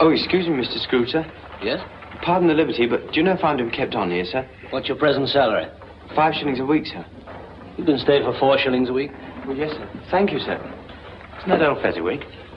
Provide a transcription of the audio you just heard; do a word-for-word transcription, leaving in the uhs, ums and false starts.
Oh, excuse me, Mister Scrooter. Yes? Pardon the liberty, but do you know if I'm to be kept on here, sir? What's your present salary? Five shillings a week, sir. You can stay for four shillings a week. Well, yes, sir. Thank you, sir. Isn't that old Fezziwig?